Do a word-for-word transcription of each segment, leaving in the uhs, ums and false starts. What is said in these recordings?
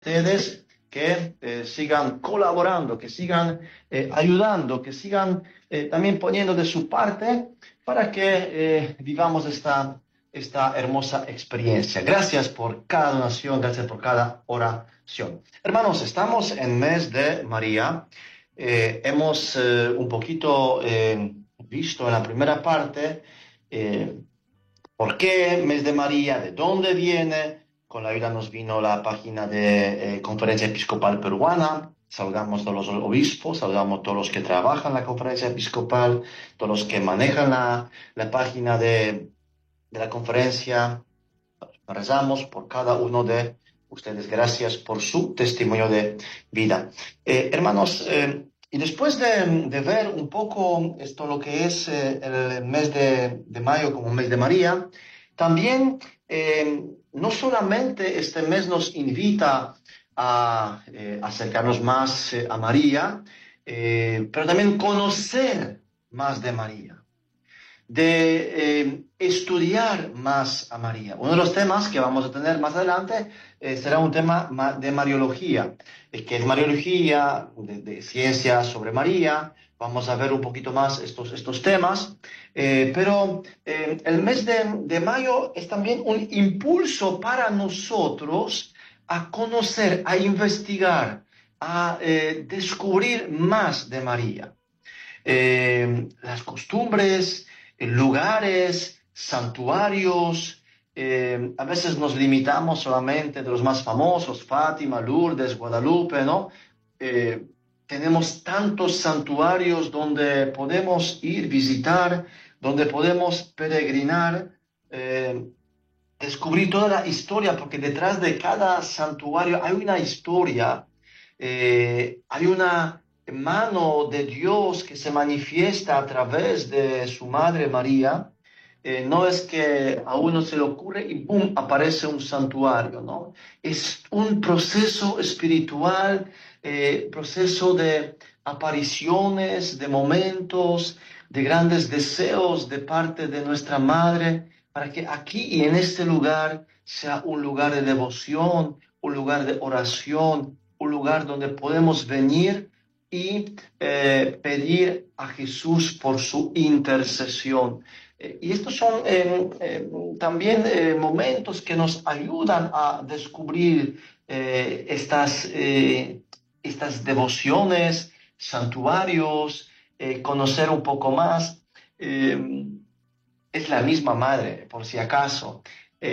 ustedes que eh, sigan colaborando, que sigan eh, ayudando, que sigan eh, también poniendo de su parte para que eh, vivamos esta, esta hermosa experiencia. Gracias por cada donación, gracias por cada oración. Hermanos, estamos en mes de María. Eh, hemos eh, un poquito eh, visto en la primera parte eh, por qué mes de María, de dónde viene. Con la ayuda nos vino la página de eh, Conferencia Episcopal Peruana. Saludamos a todos los obispos, saludamos a todos los que trabajan en la Conferencia Episcopal, todos los que manejan la, la página de, de la conferencia. Rezamos por cada uno de ustedes. Gracias por su testimonio de vida. Eh, hermanos, eh, y después de, de, ver un poco esto, lo que es eh, el mes de, de mayo como mes de María, también eh, no solamente este mes nos invita a eh, acercarnos más eh, a María, eh, pero también conocer más de María, de eh, estudiar más a María. Uno de los temas que vamos a tener más adelante eh, será un tema de Mariología, eh, que es Mariología, de, de ciencia sobre María. Vamos a ver un poquito más estos, estos temas, eh, pero eh, el mes de, de mayo es también un impulso para nosotros a conocer, a investigar, a eh, descubrir más de María. Eh, las costumbres, lugares, santuarios. Eh, a veces nos limitamos solamente de los más famosos, Fátima, Lourdes, Guadalupe, ¿no? Eh, tenemos tantos santuarios donde podemos ir, visitar, donde podemos peregrinar, eh, descubrir toda la historia, porque detrás de cada santuario hay una historia, eh, hay una mano de Dios que se manifiesta a través de su Madre María. Eh, no es que a uno se le ocurre y ¡pum!, aparece un santuario, ¿no? Es un proceso espiritual, eh, proceso de apariciones, de momentos, de grandes deseos de parte de nuestra Madre, para que aquí y en este lugar sea un lugar de devoción, un lugar de oración, un lugar donde podemos venir y eh, pedir a Jesús por su intercesión. Eh, y estos son eh, eh, también eh, momentos que nos ayudan a descubrir eh, estas, eh, estas devociones, santuarios, eh, conocer un poco más. Eh, es la misma madre, por si acaso.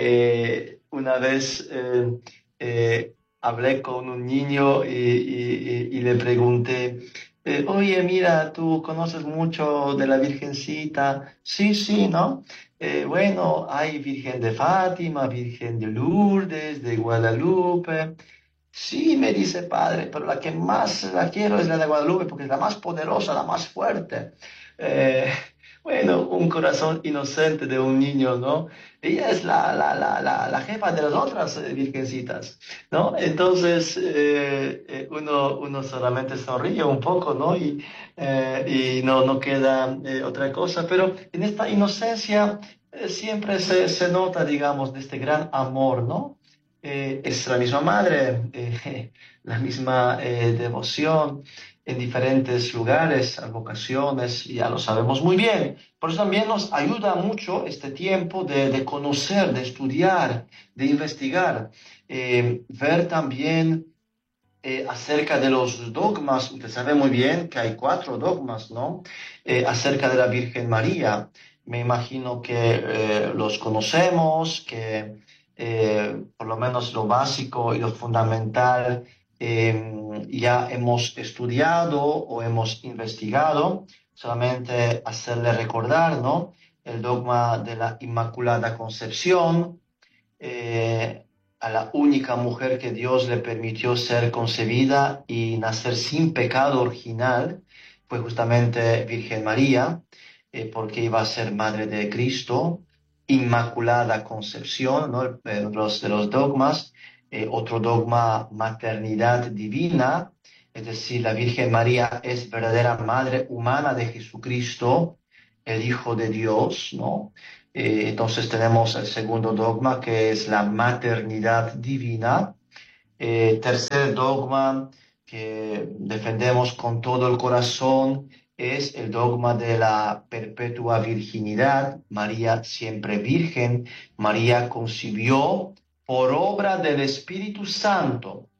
Eh, una vez eh, eh, hablé con un niño y, y, y le pregunté, eh, oye, mira, tú conoces mucho de la Virgencita. Sí, sí, ¿no? Eh, bueno, hay Virgen de Fátima, Virgen de Lourdes, de Guadalupe. Sí, me dice padre, pero la que más la quiero es la de Guadalupe porque es la más poderosa, la más fuerte. Eh, bueno, un corazón inocente de un niño, ¿no? Ella es la, la, la, la, la jefa de las otras eh, virgencitas, ¿no? Entonces, eh, eh, uno, uno solamente sonríe un poco, ¿no? Y, eh, y no, no queda eh, otra cosa, pero en esta inocencia eh, siempre se, se nota, digamos, de este gran amor, ¿no? Eh, es la misma madre, eh, la misma eh, devoción en diferentes lugares, vocaciones, ya lo sabemos muy bien. Por eso también nos ayuda mucho este tiempo de, de conocer, de estudiar, de investigar, eh, ver también eh, acerca de los dogmas. Usted sabe muy bien que hay cuatro dogmas, ¿no? Eh, acerca de la Virgen María. Me imagino que eh, los conocemos, que eh, por lo menos lo básico y lo fundamental eh, ya hemos estudiado o hemos investigado. Solamente hacerle recordar, ¿no? El dogma de la Inmaculada Concepción, eh, a la única mujer que Dios le permitió ser concebida y nacer sin pecado original, fue justamente Virgen María, eh, porque iba a ser madre de Cristo. Inmaculada Concepción, ¿no? Eh, los, de los dogmas. Eh, otro dogma, maternidad divina, es decir, la Virgen María es verdadera madre humana de Jesucristo, el Hijo de Dios, ¿no? Eh, entonces tenemos el segundo dogma, que es la maternidad divina. Eh, tercer dogma que defendemos con todo el corazón es el dogma de la perpetua virginidad. María siempre virgen. María concibió por obra del Espíritu Santo,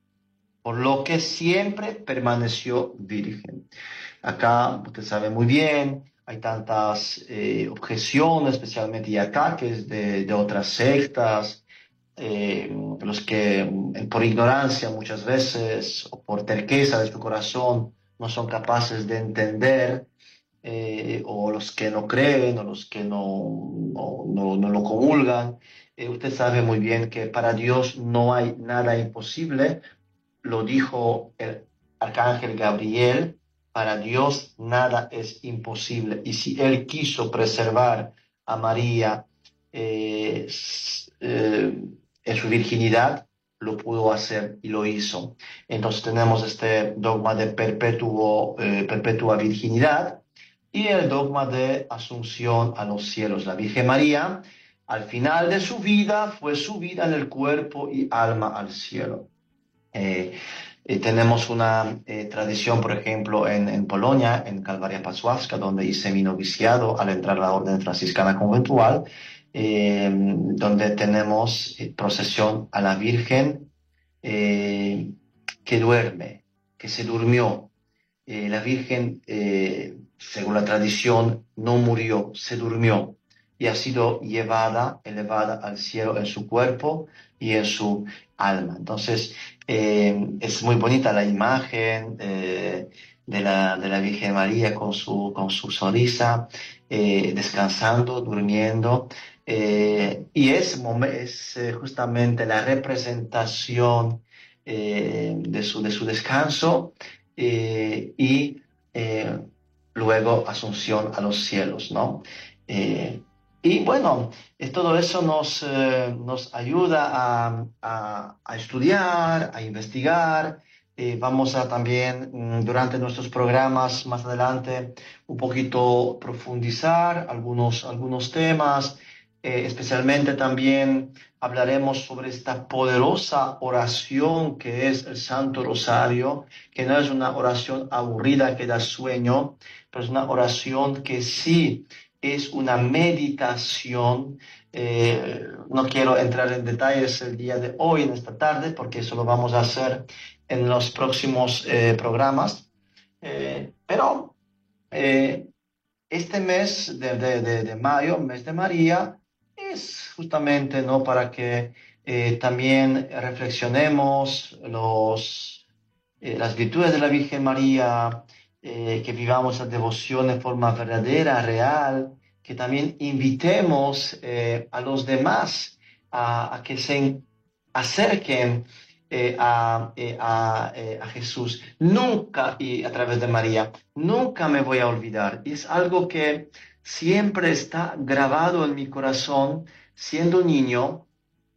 por lo que siempre permaneció virgen. Acá, usted sabe muy bien, hay tantas eh, objeciones, especialmente y ataques de, de otras sectas, eh, los que mm, por ignorancia muchas veces o por terqueza de su corazón no son capaces de entender, eh, o los que no creen o los que no, no, no, no lo comulgan. Eh, usted sabe muy bien que para Dios no hay nada imposible, lo dijo el arcángel Gabriel, para Dios nada es imposible. Y si Él quiso preservar a María eh, eh, en su virginidad, lo pudo hacer y lo hizo. Entonces tenemos este dogma de perpetuo, eh, perpetua virginidad y el dogma de asunción a los cielos. La Virgen María, al final de su vida, fue subida en el cuerpo y alma al cielo. Eh, eh, tenemos una eh, tradición, por ejemplo, en, en Polonia, en Calvaria Pasławska, donde hice mi noviciado al entrar a la orden franciscana conventual, eh, donde tenemos eh, procesión a la Virgen eh, que duerme, que se durmió. Eh, la Virgen, eh, según la tradición, no murió, se durmió y ha sido llevada, elevada al cielo en su cuerpo y en su alma. Entonces, eh, es muy bonita la imagen eh, de la, de la Virgen María con su, con su sonrisa, eh, descansando, durmiendo. Eh, y es, es eh, justamente la representación eh, de su, de su descanso eh, y eh, luego asunción a los cielos, ¿no? Eh, y bueno, eh, todo eso nos, eh, nos ayuda a, a- a estudiar, a investigar. Eh, vamos a también, mm, durante nuestros programas más adelante, un poquito profundizar algunos, algunos temas. Eh, especialmente también hablaremos sobre esta poderosa oración que es el Santo Rosario, que no es una oración aburrida que da sueño, pero es una oración que sí es una meditación. Eh, no quiero entrar en detalles el día de hoy, en esta tarde, porque eso lo vamos a hacer en los próximos eh, programas. Eh, pero eh, este mes de, de, de, de mayo, mes de María, es justamente, ¿no?, para que eh, también reflexionemos los, eh, las virtudes de la Virgen María, eh, que vivamos la devoción de forma verdadera, real, que también invitemos eh, a los demás a, a que se acerquen eh, a, eh, a, eh, a Jesús. Nunca, y a través de María, nunca me voy a olvidar. Es algo que siempre está grabado en mi corazón. Siendo niño,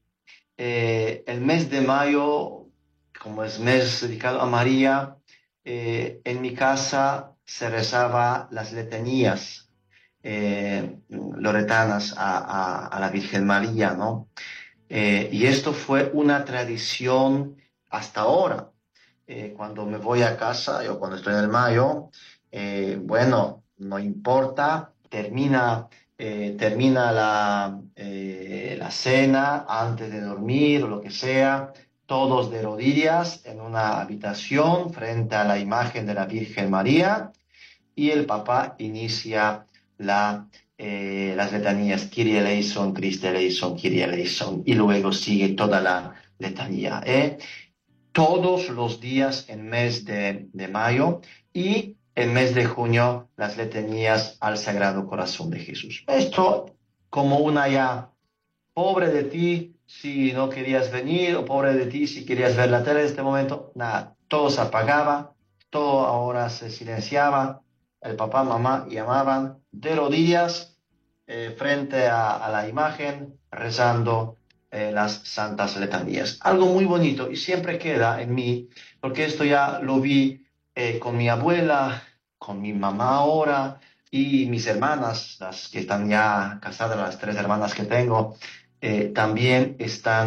eh, el mes de mayo, como es mes dedicado a María, eh, en mi casa se rezaba las letanías eh, loretanas a, a- a la Virgen María, ¿no? Eh, y esto fue una tradición hasta ahora. Eh, cuando me voy a casa o cuando estoy en el mayo, eh, bueno, no importa, termina, eh, termina la, eh, la cena antes de dormir o lo que sea, todos de rodillas en una habitación frente a la imagen de la Virgen María y el papá inicia la, eh, las letanías Kyrie eleison, Christe eleison, Kyrie eleison, y luego sigue toda la letanía. ¿eh? Todos los días en mes de, de mayo y en mes de junio las letanías al Sagrado Corazón de Jesús. Esto como una ya, pobre de ti si no querías venir, o pobre de ti si querías ver la tele en este momento, nada, todo se apagaba, todo ahora se silenciaba, el papá, mamá llamaban de rodillas eh, frente a, a la imagen, rezando eh, las santas letanías. Algo muy bonito y siempre queda en mí, porque esto ya lo vi eh, con mi abuela, con mi mamá ahora y mis hermanas, las que están ya casadas, las tres hermanas que tengo, eh, también están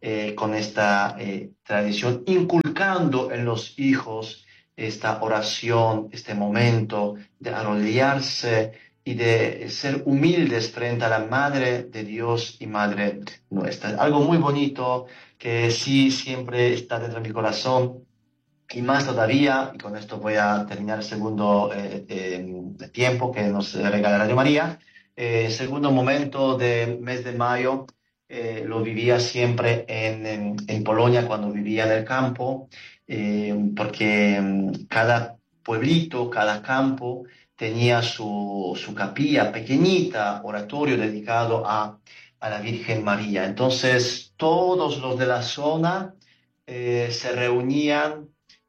eh, con esta eh, tradición, inculcando en los hijos esta oración, este momento de arrodillarse y de ser humildes frente a la Madre de Dios y Madre nuestra. Algo muy bonito que sí siempre está dentro de mi corazón. Y más todavía, y con esto voy a terminar el segundo eh, eh, tiempo que nos regala Radio María, eh, segundo momento del mes de mayo, eh, lo vivía siempre en, en, en Polonia cuando vivía en el campo, eh, porque mm, cada pueblito, cada campo tenía su, su capilla pequeñita, oratorio dedicado a, a la Virgen María. Entonces, todos los de la zona eh, se reunían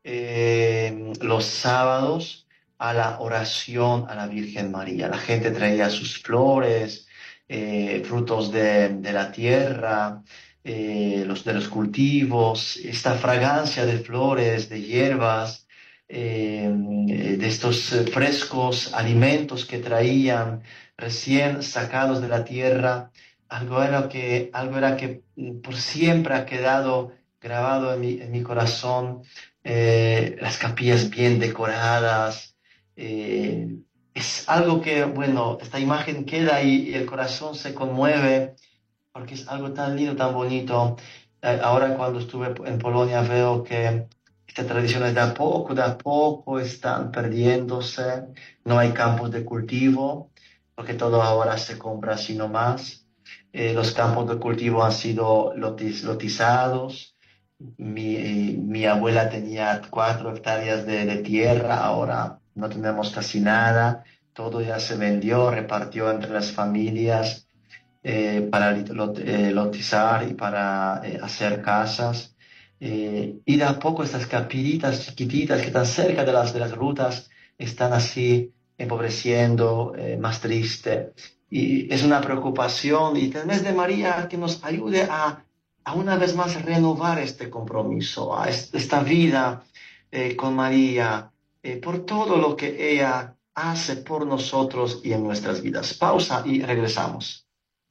eh, los sábados a la oración a la Virgen María. La gente traía sus flores, eh, frutos de, de, la tierra, eh, los de los cultivos, esta fragancia de flores, de hierbas, eh, de estos frescos alimentos que traían recién sacados de la tierra. Algo era que, algo era que por siempre ha quedado grabado en mi, en mi corazón, eh, las capillas bien decoradas. Eh, es algo que, bueno, esta imagen queda y, y el corazón se conmueve porque es algo tan lindo, tan bonito. Eh, ahora cuando estuve en Polonia veo que estas tradiciones de a poco, de a poco están perdiéndose. No hay campos de cultivo porque todo ahora se compra así nomás. Eh, los campos de cultivo han sido lotiz, lotizados. Mi, eh, mi abuela tenía cuatro hectáreas de, de tierra, ahora no tenemos casi nada. Todo ya se vendió, repartió entre las familias eh, para lot, eh, lotizar y para eh, hacer casas. Eh, y de a poco estas capillitas chiquititas que están cerca de las, de las rutas están así empobreciendo, eh, más triste. Y es una preocupación y tal vez de María que nos ayude a, a una vez más renovar este compromiso, a est esta vida eh, con María, eh, por todo lo que ella hace por nosotros y en nuestras vidas. Pausa y regresamos.